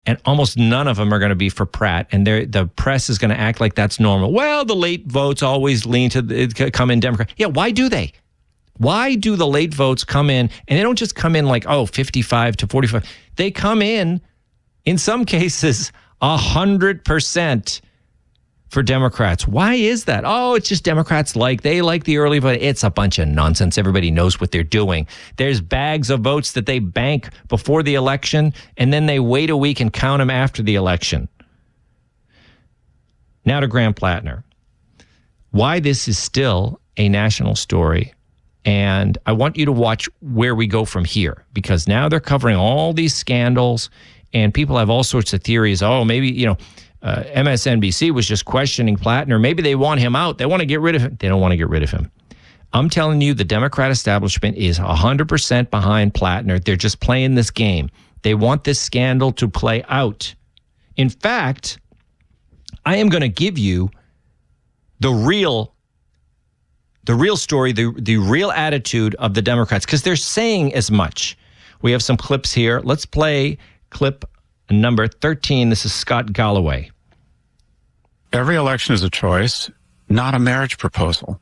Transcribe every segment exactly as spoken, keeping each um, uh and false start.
and almost none of them are going to be for Pratt. And the press is going to act like that's normal. Well, the late votes always lean to the, come in Democrat. Yeah, why do they? Why do the late votes come in? And they don't just come in like, oh, fifty-five to forty-five. They come in, in some cases, one hundred percent for Democrats. Why is that? Oh, it's just Democrats like, they like the early vote. It's a bunch of nonsense. Everybody knows what they're doing. There's bags of votes that they bank before the election, and then they wait a week and count them after the election. Now to Graham Plattner. Why this is still a national story. And I want you to watch where we go from here, because now they're covering all these scandals, and people have all sorts of theories. Oh, maybe, you know, Uh, M S N B C was just questioning Plattner. Maybe they want him out. They want to get rid of him. They don't want to get rid of him. I'm telling you, the Democrat establishment is one hundred percent behind Plattner. They're just playing this game. They want this scandal to play out. In fact, I am going to give you the real, the real story, the, the real attitude of the Democrats, because they're saying as much. We have some clips here. Let's play clip number thirteen. This is Scott Galloway. Every election is a choice, not a marriage proposal.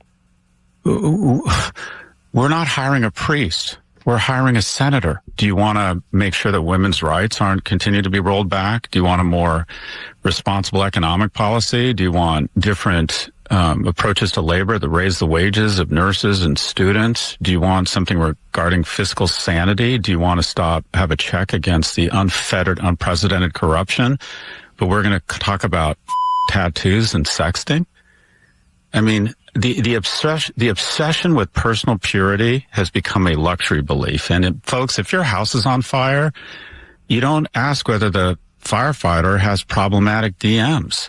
We're not hiring a priest. We're hiring a senator. Do you want to make sure that women's rights aren't continue to be rolled back? Do you want a more responsible economic policy? Do you want different um, approaches to labor that raise the wages of nurses and students? Do you want something regarding fiscal sanity? Do you want to stop, have a check against the unfettered, unprecedented corruption? But we're going to talk about tattoos and sexting? I mean, the, the obsession, the obsession with personal purity has become a luxury belief. And it, folks, if your house is on fire, you don't ask whether the firefighter has problematic D Ms.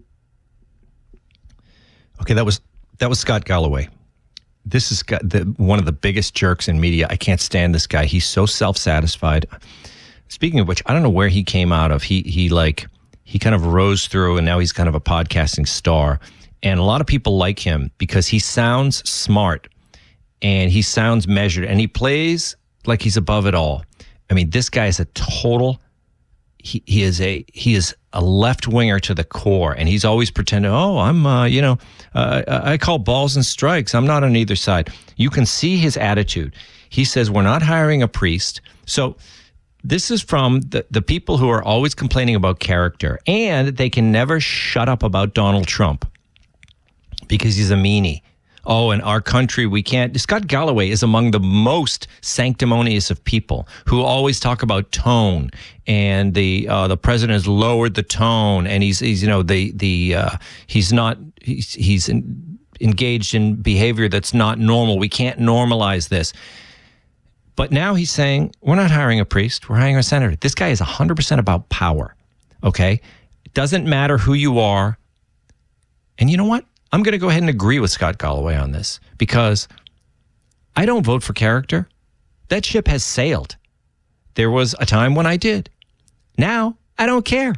Okay, that was that was Scott Galloway. This is the, one of the biggest jerks in media. I can't stand this guy. He's so self-satisfied. Speaking of which, I don't know where he came out of. He he like he kind of rose through, and now he's kind of a podcasting star. And a lot of people like him because he sounds smart and he sounds measured and he plays like he's above it all. I mean, this guy is a total. He he is a he is a left winger to the core, and he's always pretending, oh, I'm uh, you know uh, I call balls and strikes. I'm not on either side. You can see his attitude. He says we're not hiring a priest. So this is from the the people who are always complaining about character, and they can never shut up about Donald Trump because he's a meanie. Oh, in our country, we can't. Scott Galloway is among the most sanctimonious of people who always talk about tone, and the uh, the president has lowered the tone, and he's he's you know the the uh, he's not he's he's in, engaged in behavior that's not normal. We can't normalize this. But now he's saying we're not hiring a priest, we're hiring a senator. This guy is one hundred percent about power. Okay, it doesn't matter who you are, and you know what? I'm going to go ahead and agree with Scott Galloway on this because I don't vote for character. That ship has sailed. There was a time when I did. Now, I don't care.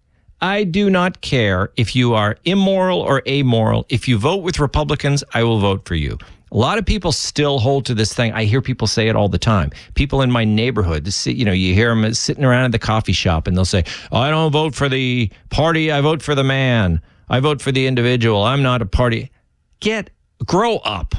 I do not care if you are immoral or amoral. If you vote with Republicans, I will vote for you. A lot of people still hold to this thing. I hear people say it all the time. People in my neighborhood, you know, you hear them sitting around at the coffee shop and they'll say, oh, I don't vote for the party, I vote for the man. I vote for the individual. I'm not a party. Get, grow up.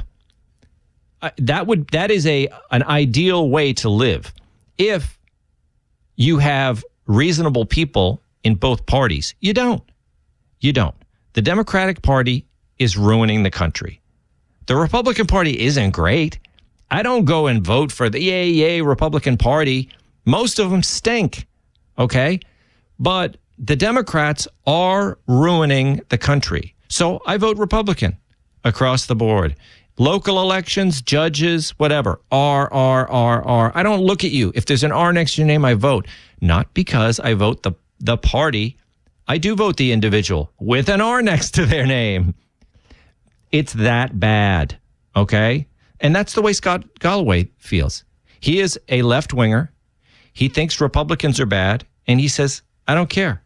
Uh, that would, that is a, an ideal way to live. If you have reasonable people in both parties, you don't. You don't. The Democratic Party is ruining the country. The Republican Party isn't great. I don't go and vote for the yay, yay Republican Party. Most of them stink. Okay. But the Democrats are ruining the country. So I vote Republican across the board. Local elections, judges, whatever. R, R, R, R. I don't look at you. If there's an R next to your name, I vote. Not because I vote the, the party. I do vote the individual with an R next to their name. It's that bad. Okay? And that's the way Scott Galloway feels. He is a left-winger. He thinks Republicans are bad. And he says, I don't care.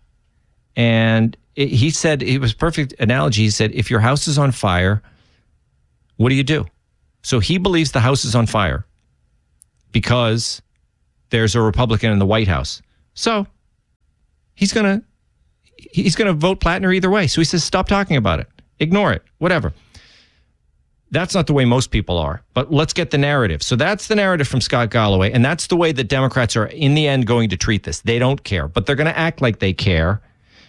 And it, he said, it was a perfect analogy. He said, if your house is on fire, what do you do? So he believes the house is on fire because there's a Republican in the White House. So he's going to he's going to vote Plattner either way. So he says, stop talking about it. Ignore it. Whatever. That's not the way most people are. But let's get the narrative. So that's the narrative from Scott Galloway. And that's the way that Democrats are, in the end, going to treat this. They don't care, but they're going to act like they care.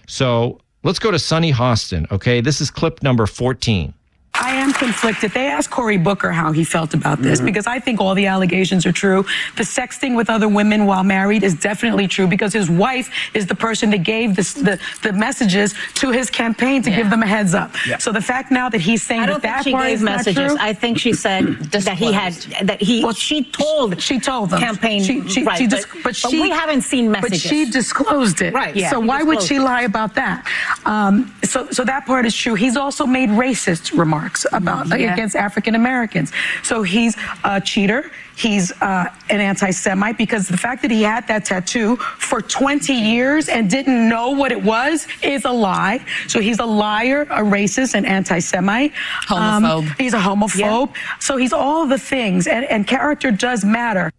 So let's go to Sunny Hostin. Okay, this is clip number fourteen. I am conflicted. They asked Cory Booker how he felt about this, mm-hmm. because I think all the allegations are true. The sexting with other women while married is definitely true, because his wife is the person that gave this, the, the messages to his campaign to yeah. give them a heads up. Yeah. So the fact now that he's saying I don't that think that she gave messages. I think she said that he had, that he, well, she told she told them. campaign, she, she, right, she but, dis- but, but she, we haven't seen messages. But she disclosed it. Right. Yeah, so why would she it. lie about that? Um, so, so that part is true. He's also made racist remarks about yeah. against African Americans. So he's a cheater. He's uh, an anti-Semite, because the fact that he had that tattoo for twenty years and didn't know what it was is a lie. So he's a liar, a racist, an anti-Semite. Homophobe. Um, he's a homophobe. Yeah. So he's all the things, and, and character does matter.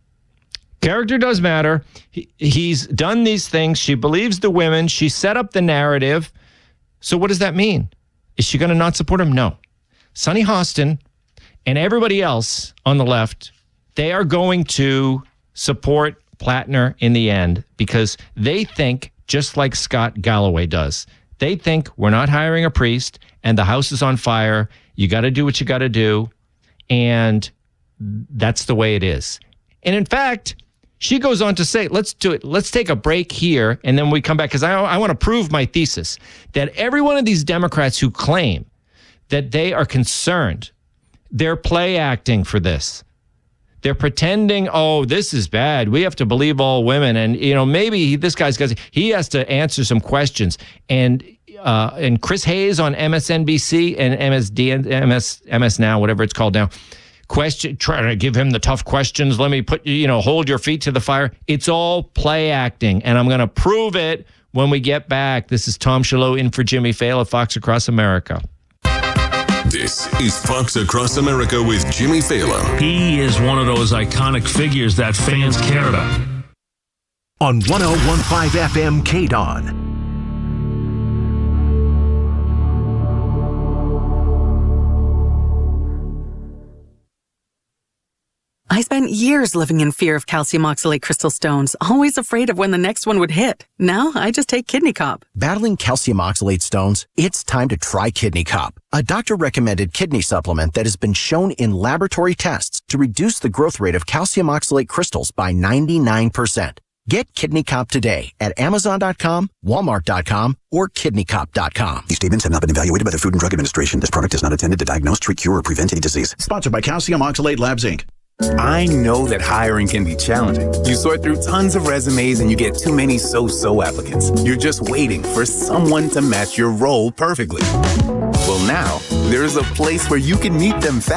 Character does matter. He, he's done these things. She believes the women. She set up the narrative. So what does that mean? Is she going to not support him? No. Sunny Hostin and everybody else on the left, they are going to support Plattner in the end, because they think, just like Scott Galloway does, they think we're not hiring a priest and the house is on fire. You got to do what you got to do. And that's the way it is. And in fact, she goes on to say, let's do it. Let's take a break here. And then we come back, because I, I want to prove my thesis that every one of these Democrats who claim that they are concerned, they're play acting for this. They're pretending, oh, this is bad. We have to believe all women. And, you know, maybe this guy's got, he has to answer some questions. And uh, and Chris Hayes on M S N B C and M S D, M S, M S Now, whatever it's called now, question, trying to give him the tough questions. Let me put, you know, hold your feet to the fire. It's all play acting. And I'm going to prove it when we get back. This is Tom Shillot in for Jimmy Fail at Fox Across America. This is Fox Across America with Jimmy Fallon. He is one of those iconic figures that fans care about. On one oh one point five F M K D O N. I spent years living in fear of calcium oxalate crystal stones, always afraid of when the next one would hit. Now I just take Kidney Cop. Battling calcium oxalate stones? It's time to try Kidney Cop, a doctor-recommended kidney supplement that has been shown in laboratory tests to reduce the growth rate of calcium oxalate crystals by ninety-nine percent. Get Kidney Cop today at Amazon dot com, Walmart dot com, or Kidney Cop dot com. These statements have not been evaluated by the Food and Drug Administration. This product is not intended to diagnose, treat, cure, or prevent any disease. Sponsored by Calcium Oxalate Labs, Incorporated. I know that hiring can be challenging. You sort through tons of resumes and you get too many so-so applicants. You're just waiting for someone to match your role perfectly. Well, now, there's a place where you can meet them fast.